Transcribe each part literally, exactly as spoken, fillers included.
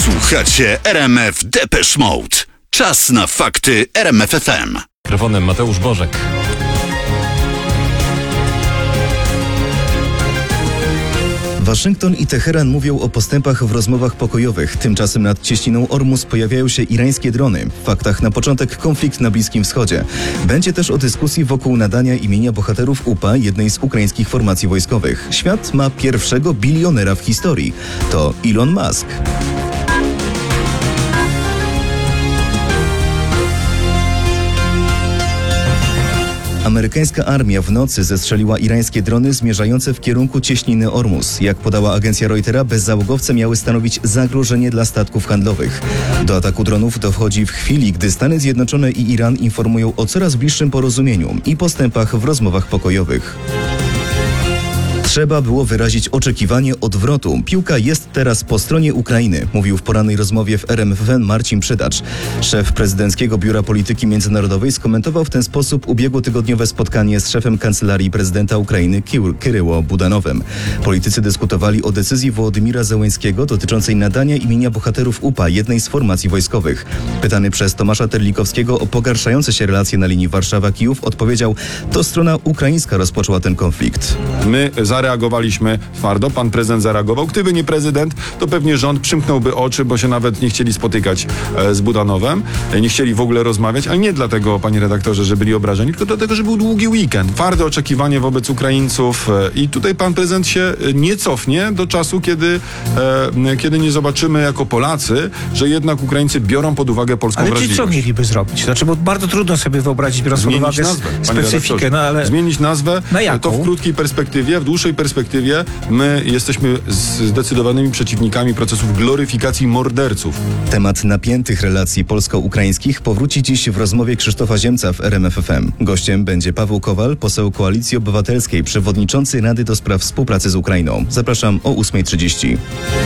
Słuchacie R M F Depeche Mode. Czas na fakty R M F F M. Mikrofonem Mateusz Bożek. Waszyngton i Teheran mówią o postępach w rozmowach pokojowych. Tymczasem nad cieśniną Ormus pojawiają się irańskie drony. W faktach na początek konflikt na Bliskim Wschodzie. Będzie też o dyskusji wokół nadania imienia bohaterów U P A jednej z ukraińskich formacji wojskowych. Świat ma pierwszego bilionera w historii. To Elon Musk. Amerykańska armia w nocy zestrzeliła irańskie drony zmierzające w kierunku cieśniny Ormus. Jak podała agencja Reutera, bezzałogowce miały stanowić zagrożenie dla statków handlowych. Do ataku dronów dochodzi w chwili, gdy Stany Zjednoczone i Iran informują o coraz bliższym porozumieniu i postępach w rozmowach pokojowych. Trzeba było wyrazić oczekiwanie odwrotu. Piłka jest teraz po stronie Ukrainy, mówił w porannej rozmowie w R M F F M Marcin Przydacz. Szef prezydenckiego Biura Polityki Międzynarodowej skomentował w ten sposób ubiegłotygodniowe spotkanie z szefem Kancelarii Prezydenta Ukrainy Kiryło Budanowem. Politycy dyskutowali o decyzji Wołodymira Zełenskiego dotyczącej nadania imienia bohaterów U P A jednej z formacji wojskowych. Pytany przez Tomasza Terlikowskiego o pogarszające się relacje na linii Warszawa-Kijów odpowiedział: to strona ukraińska rozpoczęła ten konflikt. My zareagowaliśmy twardo, pan prezydent zareagował. Gdyby nie prezydent, to pewnie rząd przymknąłby oczy, bo się nawet nie chcieli spotykać e, z Budanowem, e, nie chcieli w ogóle rozmawiać, ale nie dlatego, panie redaktorze, że byli obrażeni, tylko dlatego, że był długi weekend. Twarde oczekiwanie wobec Ukraińców e, i tutaj pan prezydent się nie cofnie do czasu, kiedy, e, kiedy nie zobaczymy jako Polacy, że jednak Ukraińcy biorą pod uwagę polską ale wrażliwość. Ale co mieliby zrobić? Znaczy, bo bardzo trudno sobie wyobrazić, biorąc pod uwagę nazwę, specyfikę. No, ale... Zmienić nazwę, Na jaką? to w krótkiej perspektywie, w dłuższej perspektywie my jesteśmy zdecydowanymi przeciwnikami procesów gloryfikacji morderców. Temat napiętych relacji polsko-ukraińskich powróci dziś w rozmowie Krzysztofa Ziemca w R M F F M. Gościem będzie Paweł Kowal, poseł Koalicji Obywatelskiej, przewodniczący Rady do Spraw Współpracy z Ukrainą. Zapraszam o ósma trzydzieści.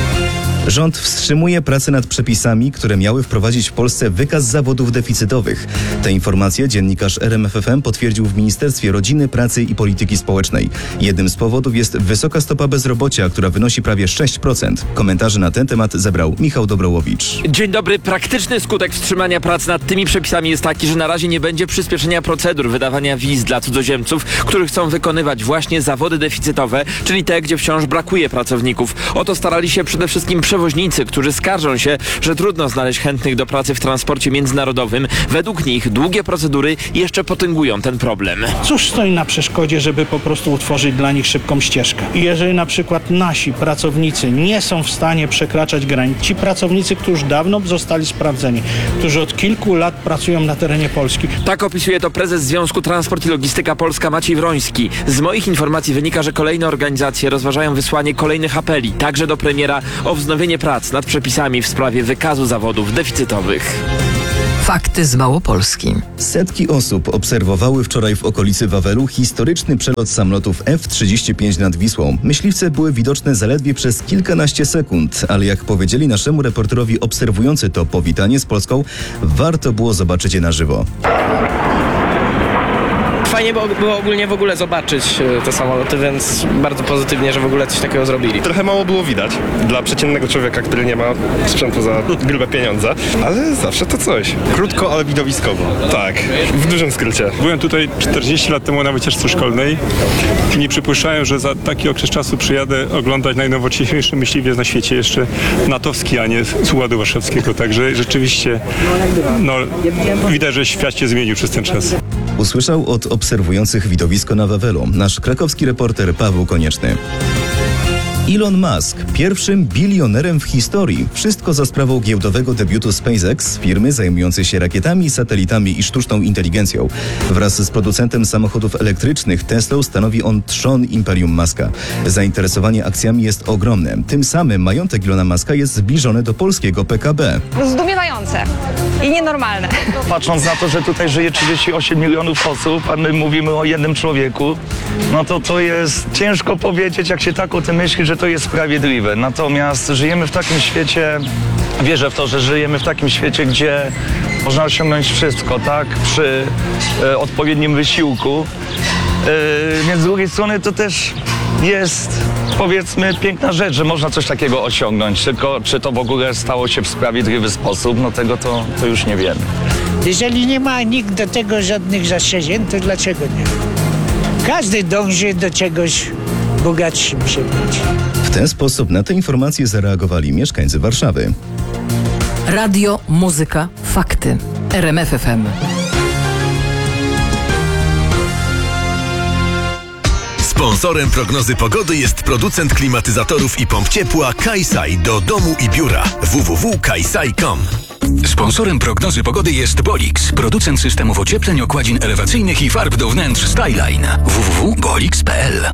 Rząd wstrzymuje pracę nad przepisami, które miały wprowadzić w Polsce wykaz zawodów deficytowych. Te informacje dziennikarz R M F F M potwierdził w Ministerstwie Rodziny, Pracy i Polityki Społecznej. Jednym z powodów jest wysoka stopa bezrobocia, która wynosi prawie sześć procent. Komentarze na ten temat zebrał Michał Dobrołowicz. Dzień dobry. Praktyczny skutek wstrzymania prac nad tymi przepisami jest taki, że na razie nie będzie przyspieszenia procedur wydawania wiz dla cudzoziemców, którzy chcą wykonywać właśnie zawody deficytowe, czyli te, gdzie wciąż brakuje pracowników. O to starali się przede wszystkim przewoźnicy, którzy skarżą się, że trudno znaleźć chętnych do pracy w transporcie międzynarodowym. Według nich długie procedury jeszcze potęgują ten problem. Cóż stoi na przeszkodzie, żeby po prostu utworzyć dla nich szybką ścieżkę? I jeżeli na przykład nasi pracownicy nie są w stanie przekraczać granic, ci pracownicy, którzy dawno zostali sprawdzeni, którzy od kilku lat pracują na terenie Polski. Tak opisuje to prezes Związku Transport i Logistyka Polska Maciej Wroński. Z moich informacji wynika, że kolejne organizacje rozważają wysłanie kolejnych apeli, także do premiera, o wznowienie prac nad przepisami w sprawie wykazu zawodów deficytowych. Fakty z Małopolski. Setki osób obserwowały wczoraj w okolicy Wawelu historyczny przelot samolotów F trzydzieści pięć nad Wisłą. Myśliwce były widoczne zaledwie przez kilkanaście sekund, ale jak powiedzieli naszemu reporterowi obserwujący to powitanie z Polską, warto było zobaczyć je na żywo. Fajnie było ogólnie w ogóle zobaczyć te samoloty, więc bardzo pozytywnie, że w ogóle coś takiego zrobili. Trochę mało było widać dla przeciętnego człowieka, który nie ma sprzętu za grube pieniądze, ale zawsze to coś. Krótko, ale widowiskowo. Tak, w dużym skrócie. Byłem tutaj czterdzieści lat temu na wycieczce szkolnej i nie przypuszczałem, że za taki okres czasu przyjadę oglądać najnowocześniejszy myśliwiec na świecie, jeszcze natowski, a nie z Układu Warszawskiego. Także rzeczywiście no, widać, że świat się zmienił przez ten czas. Usłyszał od obserwujących widowisko na Wawelu nasz krakowski reporter Paweł Konieczny. Elon Musk, pierwszym bilionerem w historii. Wszystko za sprawą giełdowego debiutu SpaceX, firmy zajmującej się rakietami, satelitami i sztuczną inteligencją. Wraz z producentem samochodów elektrycznych Teslą stanowi on trzon imperium Muska. Zainteresowanie akcjami jest ogromne. Tym samym majątek Elona Muska jest zbliżony do polskiego P K B. Zdumiewające i nienormalne. Patrząc na to, że tutaj żyje trzydzieści osiem milionów osób, a my mówimy o jednym człowieku, no to to jest ciężko powiedzieć, jak się tak o tym myśli, że to jest sprawiedliwe. Natomiast żyjemy w takim świecie, wierzę w to, że żyjemy w takim świecie, gdzie można osiągnąć wszystko, tak? Przy e, odpowiednim wysiłku. E, więc z drugiej strony to też jest powiedzmy piękna rzecz, że można coś takiego osiągnąć. Tylko czy to w ogóle stało się w sprawiedliwy sposób, no tego to, to już nie wiemy. Jeżeli nie ma nikt do tego żadnych zastrzeżeń, to dlaczego nie? Każdy dąży do czegoś bogatszym się być. W ten sposób na te informacje zareagowali mieszkańcy Warszawy. Radio, muzyka, fakty. R M F F M. Sponsorem prognozy pogody jest producent klimatyzatorów i pomp ciepła Kajsaj do domu i biura. w w w kropka kajsaj kropka com. Sponsorem prognozy pogody jest Bolix, producent systemów ociepleń, okładzin elewacyjnych i farb do wnętrz Styline. w w w kropka bolix kropka p l.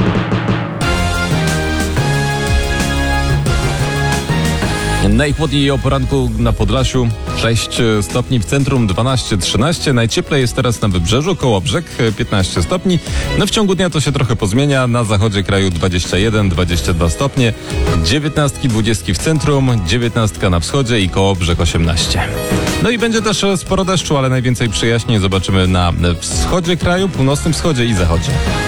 Najchłodniej o poranku na Podlasiu, sześć stopni, w centrum dwanaście trzynaście, najcieplej jest teraz na wybrzeżu, Kołobrzeg piętnaście stopni. No w ciągu dnia to się trochę pozmienia, na zachodzie kraju dwadzieścia jeden dwadzieścia dwa stopnie, dziewiętnaście dwadzieścia w centrum, dziewiętnaście na wschodzie i Kołobrzeg osiemnaście. No i będzie też sporo deszczu, ale najwięcej przyjaźni zobaczymy na wschodzie kraju, północnym wschodzie i zachodzie.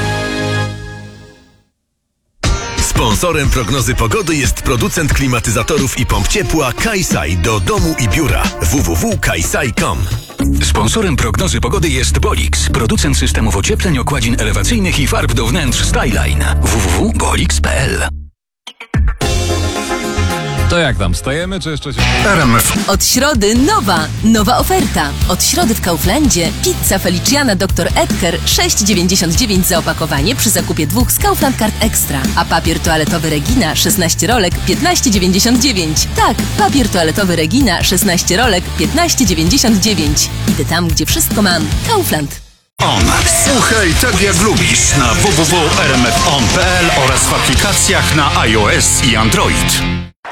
Sponsorem prognozy pogody jest producent klimatyzatorów i pomp ciepła Kajsaj do domu i biura. w w w kropka kajsaj kropka com. Sponsorem prognozy pogody jest Bolix, producent systemów ociepleń, okładzin elewacyjnych i farb do wnętrz Styline. w w w kropka bolix kropka p l. To jak tam, stajemy czy jeszcze się... R M F. Od środy nowa, nowa oferta. Od środy w Kauflandzie pizza Feliciana doktor Edgar sześć dziewięćdziesiąt dziewięć za opakowanie przy zakupie dwóch z Kaufland Card Extra. A papier toaletowy Regina szesnaście rolek piętnaście dziewięćdziesiąt dziewięć. Tak, papier toaletowy Regina szesnaście rolek piętnaście dziewięćdziesiąt dziewięć. Idę tam, gdzie wszystko mam. Kaufland. On. Słuchaj tak jak lubisz na w w w kropka r m f on kropka p l oraz w aplikacjach na iOS i Android.